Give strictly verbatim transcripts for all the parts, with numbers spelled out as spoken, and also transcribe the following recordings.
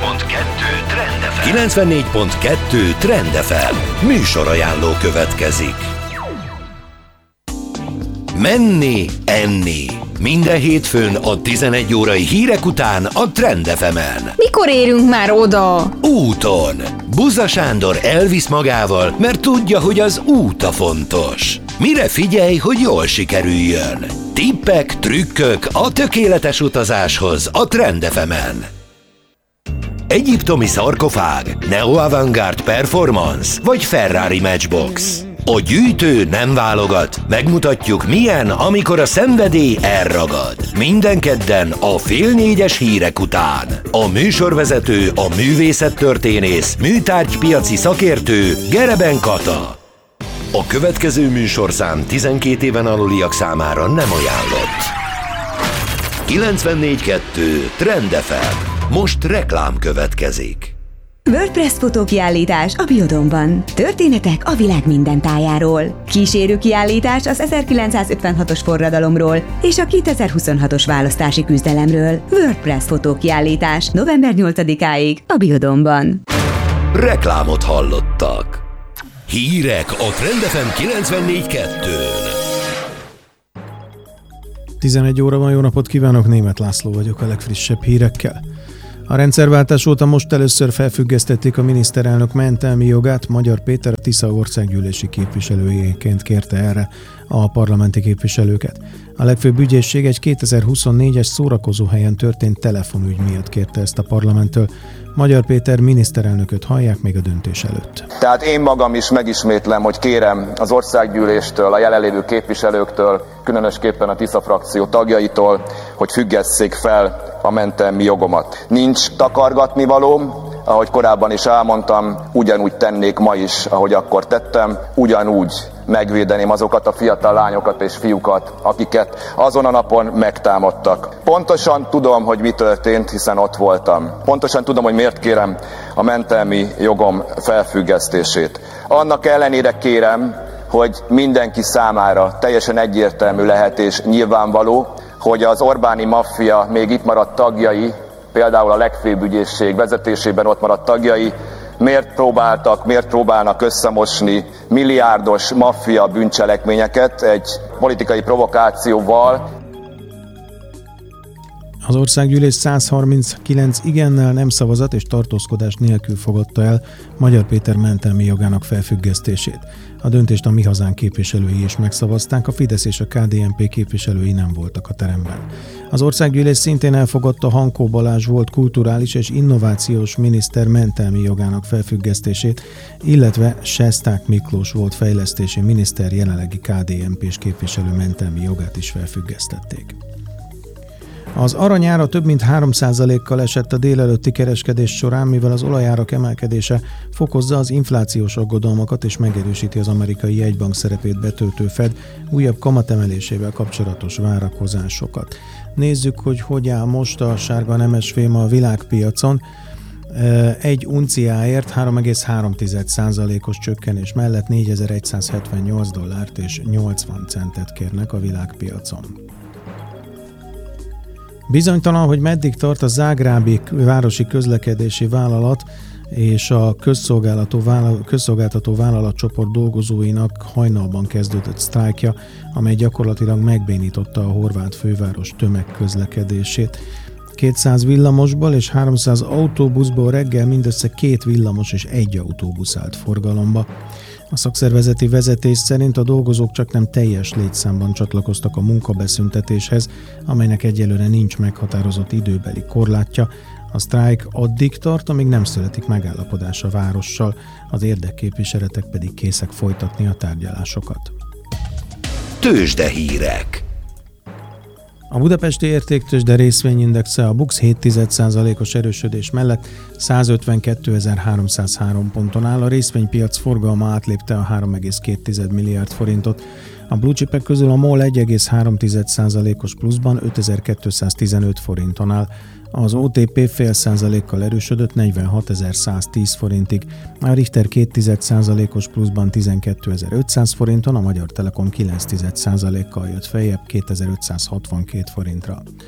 pont kettő Trend ef em. kilencvennégy pont kettő Trend ef em. Műsorajánló következik. Menni, enni. Minden hétfőn a tizenegy órai hírek után a Trend ef emen. Mikor érünk már oda? Úton. Buza Sándor elvisz magával, mert tudja, hogy az út a fontos. Mire figyelj, hogy jól sikerüljön? Tippek, trükkök a tökéletes utazáshoz a Trend ef emen. Egyiptomi szarkofág, neo-avantgárd performance vagy Ferrari Matchbox. A gyűjtő nem válogat, megmutatjuk milyen, amikor a szenvedély elragad. Minden kedden a fél négyes hírek után. A műsorvezető, a művészettörténész, műtárgypiaci szakértő Gereben Kata. A következő műsorszám tizenkét éven aluliak számára nem ajánlott. kilencvennégy kettő Trend ef em. Most reklám következik. WordPress fotókiállítás a Biodómban. Történetek a világ minden tájáról. Kísérő kiállítás az ezerkilencszázötvenhatos forradalomról és a kétezer-huszonhatos választási küzdelemről. WordPress fotókiállítás november nyolcadikáig a Biodómban. Reklámot hallottak. Hírek a Trend ef em kilencvennégy kettőn. tizenegy óra van, jó napot kívánok, Németh László vagyok a legfrissebb hírekkel. A rendszerváltás óta most először felfüggesztették a miniszterelnök mentelmi jogát. Magyar Péter a Tisza országgyűlési képviselőjeként kérte erre a parlamenti képviselőket. A legfőbb ügyészség egy kétezer-huszonnégyes szórakozóhelyen történt telefonügy miatt kérte ezt a parlamenttől. Magyar Péter miniszterelnököt hallják még a döntés előtt. Tehát én magam is megismétlem, hogy kérem az országgyűléstől, a jelenlévő képviselőktől, különösképpen a Tisza frakció tagjaitól, hogy függesszék fel a mentelmi jogomat. Nincs takargatnivalóm, ahogy korábban is elmondtam, ugyanúgy tennék ma is, ahogy akkor tettem, ugyanúgy megvédeném azokat a fiatal lányokat és fiúkat, akiket azon a napon megtámadtak. Pontosan tudom, hogy mi történt, hiszen ott voltam. Pontosan tudom, hogy miért kérem a mentelmi jogom felfüggesztését. Annak ellenére kérem, hogy mindenki számára teljesen egyértelmű lehet és nyilvánvaló, hogy az Orbáni maffia még itt maradt tagjai, például a legfőbb ügyészség vezetésében ott maradt tagjai, miért próbáltak, miért próbálnak összemosni milliárdos maffia bűncselekményeket egy politikai provokációval. Az országgyűlés száz harminckilenc igennel, nem szavazat és tartózkodás nélkül fogadta el Magyar Péter mentelmi jogának felfüggesztését. A döntést a Mi Hazánk képviselői is megszavazták, a Fidesz és a ká dé en pé képviselői nem voltak a teremben. Az országgyűlés szintén elfogadta Hankó Balázs volt kulturális és innovációs miniszter mentelmi jogának felfüggesztését, illetve Sesták Miklós volt fejlesztési miniszter jelenlegi ká dé en pés képviselő mentelmi jogát is felfüggesztették. Az aranyára több mint három százalékkal esett a délelőtti kereskedés során, mivel az olajárak emelkedése fokozza az inflációs aggodalmakat és megerősíti az amerikai jegybank szerepét betöltő Fed újabb kamatemelésével kapcsolatos várakozásokat. Nézzük, hogy hogy áll most a sárga nemesfém a világpiacon. Egy unciáért három egész három százalékos csökkenés mellett négyezer-százhetvennyolc dollárt és nyolcvan centet kérnek a világpiacon. Bizonytalan, hogy meddig tart a zágrábi városi közlekedési vállalat és a közszolgáltató, vállalat, közszolgáltató vállalatcsoport dolgozóinak hajnalban kezdődött sztrájkja, amely gyakorlatilag megbénította a horvát főváros tömegközlekedését. kétszáz villamosból és háromszáz autóbuszból reggel mindössze két villamos és egy autóbusz állt forgalomba. A szakszervezeti vezetés szerint a dolgozók csak nem teljes létszámban csatlakoztak a munkabeszüntetéshez, amelynek egyelőre nincs meghatározott időbeli korlátja. A sztrájk addig tart, amíg nem születik megállapodás a várossal, az érdekképviseletek pedig készek folytatni a tárgyalásokat. Tőzsdehírek. A budapesti értéktőzsde részvényindexe a BUX hét egész egy százalékos erősödés mellett százötvenkétezer-háromszázhárom ponton áll, a részvénypiac forgalma átlépte a három egész két milliárd forintot. A blue chipek közül a MOL egy egész három százalékos pluszban ötezer-kétszáztizenöt forinton áll, az o té pé fél százalékkal erősödött negyvenhatezer-száztíz forintig, a Richter két egész egy százalékos pluszban tizenkétezer-ötszáz forinton, a Magyar Telekom kilenc egész egy százalékkal jött feljebb kétezer-ötszázhatvankét forintra.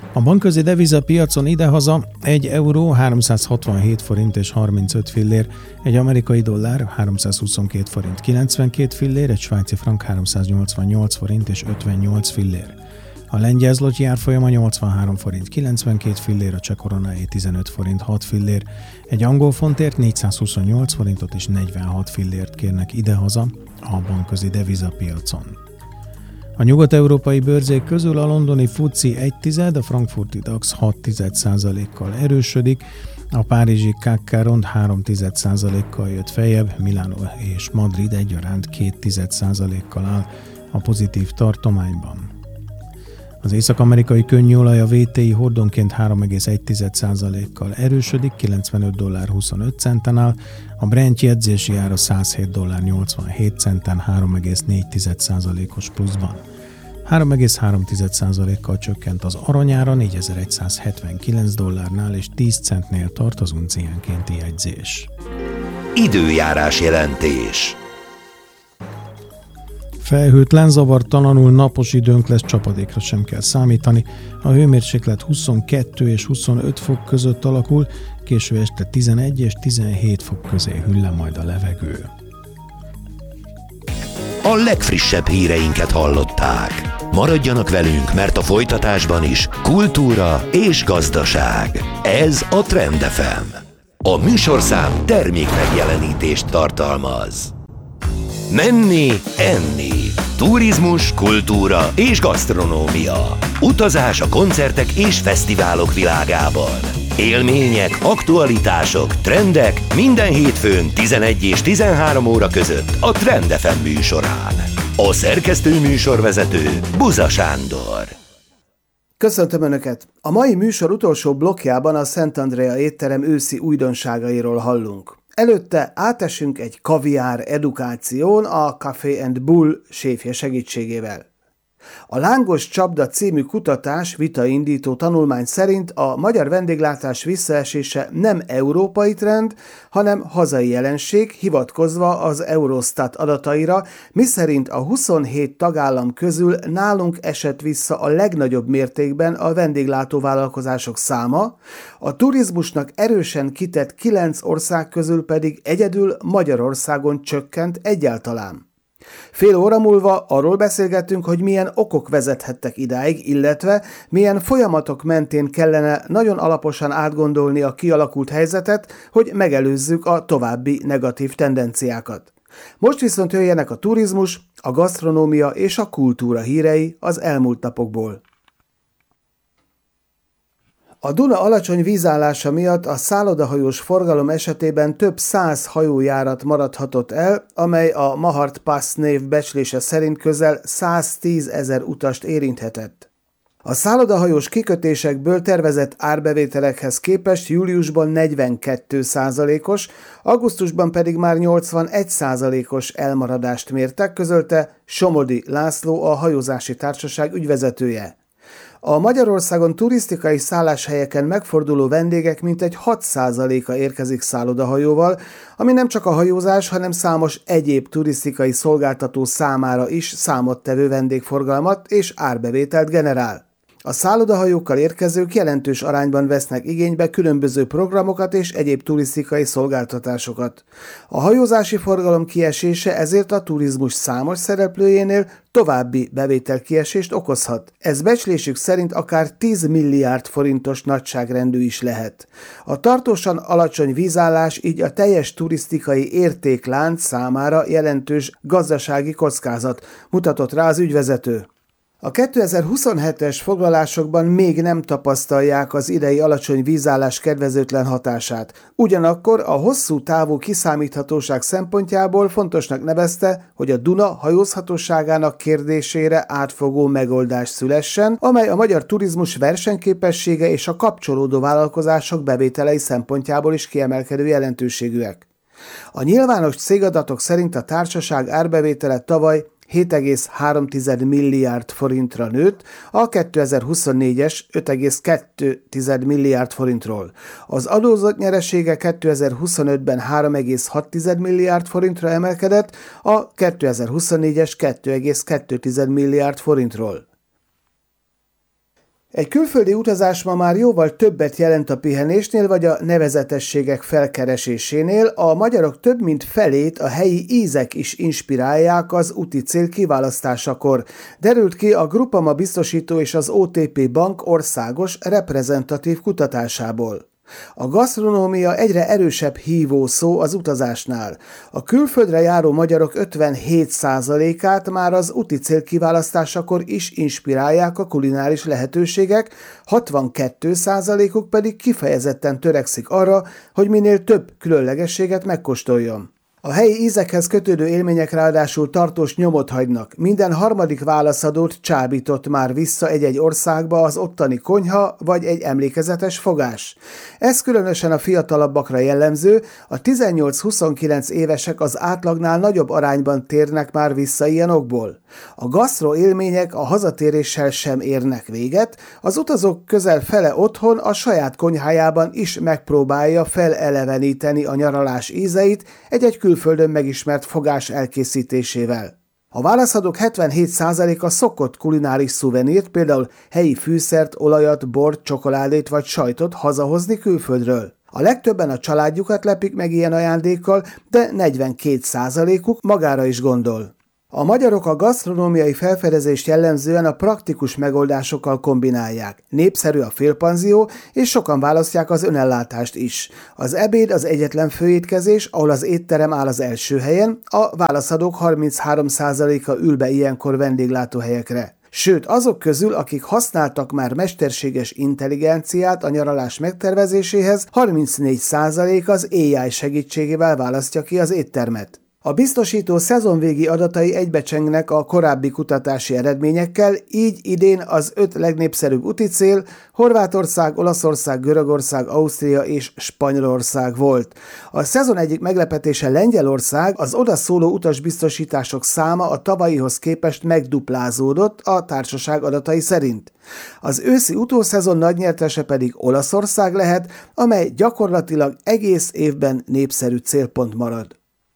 A bankközi devizapiacon idehaza egy euró háromszázhatvanhét forint és harmincöt fillér, egy amerikai dollár háromszázhuszonkét forint kilencvenkét fillér, egy svájci frank háromszáznyolcvannyolc forint és ötvennyolc fillér. A lengyel zloty árfolyama nyolcvanhárom forint kilencvenkét fillér, a cseh koronáé tizenöt forint hat fillér, egy angol fontért négyszázhuszonnyolc forintot és negyvenhat fillért kérnek idehaza a bankközi devizapiacon. A nyugat-európai bőrzék közül a londoni fuci egy tized, a frankfurti dax hat tized százalékkal erősödik, a párizsi ká ká rond három tized százalékkal jött feljebb, Milánó és Madrid egyaránt két tized százalékkal áll a pozitív tartományban. Az észak-amerikai könnyűolaj a vé té i hordonként három egész egy tized százalékkal erősödik, kilencvenöt dollár huszonöt centen áll, a Brent jegyzési ára százhét dollár nyolcvanhét centen három egész négy tized százalékos pluszban. három egész három tized százalékkal csökkent az aranyára, négyezer-száz-hetvenkilenc dollárnál és tíz centnél tart az unciánkénti jegyzés. Időjárás jelentés. Felhőtlen, zavartalanul napos időnk lesz, csapadékra sem kell számítani. A hőmérséklet huszonkettő és huszonöt fok között alakul, késő este tizenegy és tizenhét fok közé hűl majd a levegő. A legfrissebb híreinket hallották. Maradjanak velünk, mert a folytatásban is kultúra és gazdaság. Ez a Trend ef em. A műsorszám termék megjelenítést tartalmaz. Menni, enni, turizmus, kultúra és gasztronómia. Utazás a koncertek és fesztiválok világában. Élmények, aktualitások, trendek minden hétfőn tizenegy és tizenhárom óra között a Trend ef em műsorán. A szerkesztő műsorvezető Buza Sándor. Köszöntöm Önöket! A mai műsor utolsó blokkjában a Szentandrea étterem őszi újdonságairól hallunk. Előtte átesünk egy kaviár edukáción a Café and Bull séfje segítségével. A Lángos Csapda című kutatás vitaindító tanulmány szerint a magyar vendéglátás visszaesése nem európai trend, hanem hazai jelenség, hivatkozva az Eurostat adataira, miszerint a huszonhét tagállam közül nálunk esett vissza a legnagyobb mértékben a vendéglátóvállalkozások száma, a turizmusnak erősen kitett kilenc ország közül pedig egyedül Magyarországon csökkent egyáltalán. Fél óra múlva arról beszélgettünk, hogy milyen okok vezethettek idáig, illetve milyen folyamatok mentén kellene nagyon alaposan átgondolni a kialakult helyzetet, hogy megelőzzük a további negatív tendenciákat. Most viszont jöjjenek a turizmus, a gasztronómia és a kultúra hírei az elmúlt napokból. A Duna alacsony vízállása miatt a szállodahajós forgalom esetében több száz hajójárat maradhatott el, amely a Mahart Pass név becslése szerint közel száztízezer utast érinthetett. A szállodahajós kikötésekből tervezett árbevételekhez képest júliusban negyvenkét százalékos, augusztusban pedig már nyolcvanegy százalékos elmaradást mértek, közölte Somodi László, a hajózási társaság ügyvezetője. A Magyarországon turisztikai szálláshelyeken megforduló vendégek mintegy hat százaléka érkezik szállodahajóval, ami nem csak a hajózás, hanem számos egyéb turisztikai szolgáltató számára is számottevő vendégforgalmat és árbevételt generál. A szállodahajókkal érkezők jelentős arányban vesznek igénybe különböző programokat és egyéb turisztikai szolgáltatásokat. A hajózási forgalom kiesése ezért a turizmus számos szereplőjénél további bevételkiesést okozhat. Ez becslésük szerint akár tíz milliárd forintos nagyságrendű is lehet. A tartósan alacsony vízállás így a teljes turisztikai értéklánc számára jelentős gazdasági kockázat, mutatott rá az ügyvezető. A kétezer-huszonhetes foglalásokban még nem tapasztalják az idei alacsony vízállás kedvezőtlen hatását. Ugyanakkor a hosszú távú kiszámíthatóság szempontjából fontosnak nevezte, hogy a Duna hajózhatóságának kérdésére átfogó megoldás szülessen, amely a magyar turizmus versenyképessége és a kapcsolódó vállalkozások bevételei szempontjából is kiemelkedő jelentőségűek. A nyilvános cégadatok szerint a társaság árbevétele tavaly hét egész három milliárd forintra nőtt, a kétezer-huszonnégyes öt egész kettő milliárd forintról. Az adózott nyeresége kétezer-huszonötben három egész hat milliárd forintra emelkedett, a kétezer-huszonnégyes két egész kettő milliárd forintról. Egy külföldi utazás ma már jóval többet jelent a pihenésnél vagy a nevezetességek felkeresésénél, a magyarok több mint felét a helyi ízek is inspirálják az úti cél kiválasztásakor, derült ki a Groupama biztosító és az o té pé Bank országos reprezentatív kutatásából. A gasztronómia egyre erősebb hívószó az utazásnál. A külföldre járó magyarok ötvenhét százalékát már az úti cél kiválasztásakor is inspirálják a kulináris lehetőségek, hatvankettő százalékuk pedig kifejezetten törekszik arra, hogy minél több különlegességet megkóstoljon. A helyi ízekhez kötődő élmények ráadásul tartós nyomot hagynak. Minden harmadik válaszadót csábított már vissza egy-egy országba az ottani konyha vagy egy emlékezetes fogás. Ez különösen a fiatalabbakra jellemző, a tizennyolc-huszonkilenc évesek az átlagnál nagyobb arányban térnek már vissza ilyen okból. A gasztro élmények a hazatéréssel sem érnek véget, az utazók közel fele otthon a saját konyhájában is megpróbálja feleleveníteni a nyaralás ízeit egy-egy külföldön megismert fogás elkészítésével. A válaszadók hetvenhét százaléka szokott kulináris szuvenírt, például helyi fűszert, olajat, bort, csokoládét vagy sajtot hazahozni külföldről. A legtöbben a családjukat lepik meg ilyen ajándékkal, de negyvenkét százalékuk magára is gondol. A magyarok a gasztronómiai felfedezést jellemzően a praktikus megoldásokkal kombinálják. Népszerű a félpanzió, és sokan választják az önellátást is. Az ebéd az egyetlen főétkezés, ahol az étterem áll az első helyen, a válaszadók harminchárom százaléka ül be ilyenkor vendéglátóhelyekre. Sőt, azok közül, akik használtak már mesterséges intelligenciát a nyaralás megtervezéséhez, harmincnégy százalék az á i segítségével választja ki az éttermet. A biztosító szezonvégi adatai egybecsengnek a korábbi kutatási eredményekkel, így idén az öt legnépszerűbb úti cél Horvátország, Olaszország, Görögország, Ausztria és Spanyolország volt. A szezon egyik meglepetése Lengyelország, az oda szóló utasbiztosítások száma a tavalyihoz képest megduplázódott a társaság adatai szerint. Az őszi utószezon nagynyertese pedig Olaszország lehet, amely gyakorlatilag egész évben népszerű célpont marad.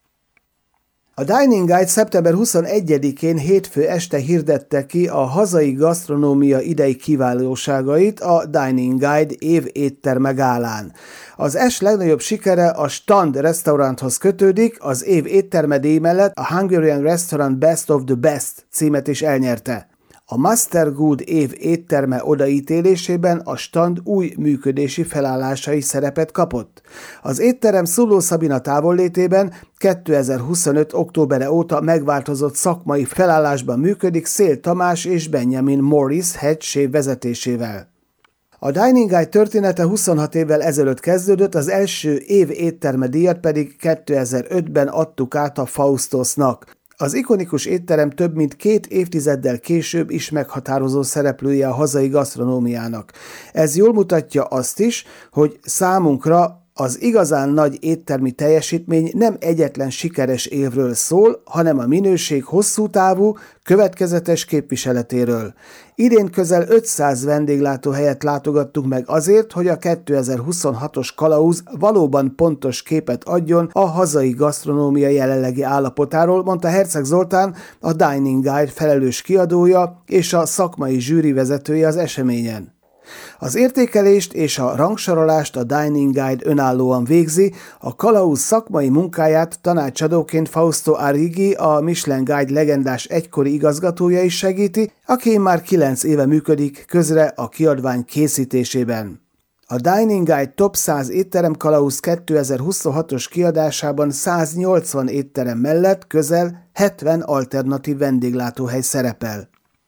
A Dining Guide szeptember huszonegyedikén hétfő este hirdette ki a hazai gasztronómia idei kiválóságait a Dining Guide év étterme gálán. Az es legnagyobb sikere a Stand restauranthoz kötődik, az év étterme díj mellett a Hungarian Restaurant Best of the Best címet is elnyerte. A Master Good év étterme odaítélésében a Stand új működési felállásai szerepet kapott. Az étterem Szuló Szabina távollétében kétezer-huszonöt. októbere óta megváltozott szakmai felállásban működik Szél Tamás és Benjamin Morris head chef vezetésével. A Dining Guide története huszonhat évvel ezelőtt kezdődött, az első év étterme díjat pedig kétezer-ötben adtuk át a Faustosnak. Az ikonikus étterem több mint két évtizeddel később is meghatározó szereplője a hazai gasztronómiának. Ez jól mutatja azt is, hogy számunkra az igazán nagy éttermi teljesítmény nem egyetlen sikeres évről szól, hanem a minőség hosszú távú, következetes képviseletéről. Idén közel ötszáz vendéglátóhelyet látogattunk meg azért, hogy a kétezer-huszonhatos kalauz valóban pontos képet adjon a hazai gasztronómia jelenlegi állapotáról, mondta Herceg Zoltán, a Dining Guide felelős kiadója és a szakmai zsűri vezetője az eseményen. Az értékelést és a rangsorolást a Dining Guide önállóan végzi, a kalauz szakmai munkáját tanácsadóként Fausto Arrighi, a Michelin Guide legendás egykori igazgatója is segíti, aki már kilenc éve működik közre a kiadvány készítésében. A Dining Guide Top száz étterem kalauz kétezer-huszonhatos kiadásában száznyolcvan étterem mellett közel hetven alternatív vendéglátóhely szerepel.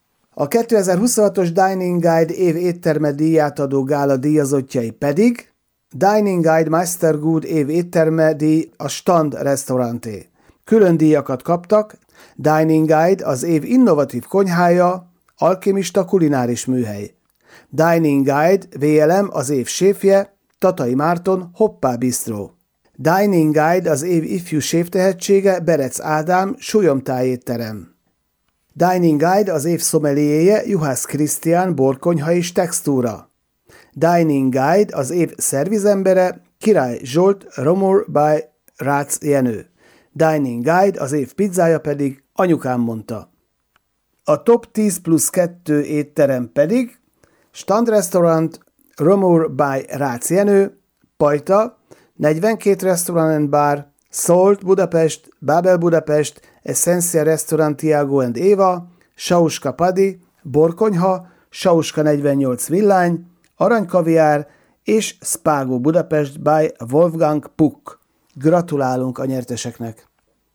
A kétezer-huszonhatos Dining Guide év étterme díját adó gála díjazottjai pedig Dining Guide Master Good év étterme díj a Stand restauranté. Külön díjakat kaptak Dining Guide az év innovatív konyhája, Alkimista kulináris műhely. Dining Guide vé el em az év séfje, Tatai Márton Hoppá Bistro. Dining Guide az év ifjú séftehetsége, Berec Ádám Súlyomtáj étterem. Dining Guide az év szomeliéje, Juhász Krisztián borkonyha és textúra. Dining Guide az év szervizembere, Király Zsolt Romor by Rácz Jenő. Dining Guide az év pizzája pedig Anyukám mondta. A top tíz plusz kettő étterem pedig Strandrestaurant, Romur by Rácz Jenő, Pajta, negyvenkét Restaurant and Bar, Salt Budapest, Babel Budapest, Essencia Restaurant Tiago and Éva, Sauska Padi, Borkonyha, Sauska negyvennyolc Villány, Aranykaviár és Spago Budapest by Wolfgang Puck. Gratulálunk a nyerteseknek!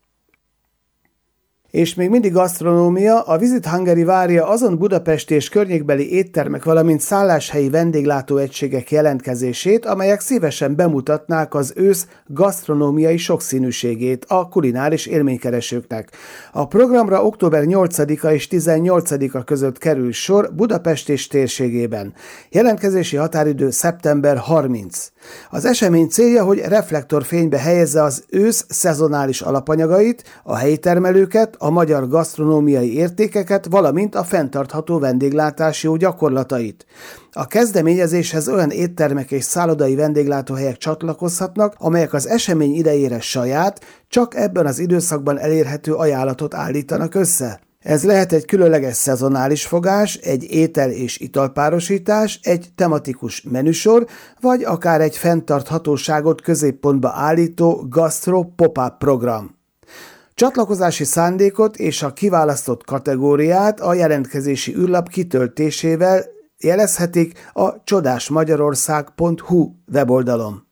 És még mindig gasztronómia, a Visit Hungary várja azon Budapest és környékbeli éttermek, valamint szálláshelyi vendéglátóegységek jelentkezését, amelyek szívesen bemutatnák az ősz gasztronómiai sokszínűségét a kulináris élménykeresőknek. A programra október nyolcadika és tizennyolcadika között kerül sor Budapest és térségében. Jelentkezési határidő szeptember harmincadika. Az esemény célja, hogy reflektorfénybe helyezze az ősz szezonális alapanyagait, a helyi termelőket, a magyar gasztronómiai értékeket, valamint a fenntartható vendéglátás jó gyakorlatait. A kezdeményezéshez olyan éttermek és szállodai vendéglátóhelyek csatlakozhatnak, amelyek az esemény idejére saját, csak ebben az időszakban elérhető ajánlatot állítanak össze. Ez lehet egy különleges szezonális fogás, egy étel- és italpárosítás, egy tematikus menüsor, vagy akár egy fenntarthatóságot középpontba állító gastro pop-up program. Csatlakozási szándékot és a kiválasztott kategóriát a jelentkezési űrlap kitöltésével jelezhetik a csodásmagyarország pont hu weboldalon.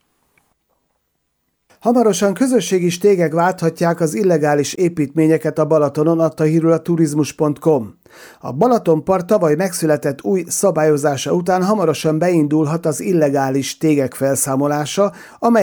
Hamarosan közösségi stégek válthatják az illegális építményeket a Balatonon, adta hírül a turizmus pont com. A Balatonpart tavaly megszületett új szabályozása után hamarosan beindulhat az illegális stégek felszámolása, amely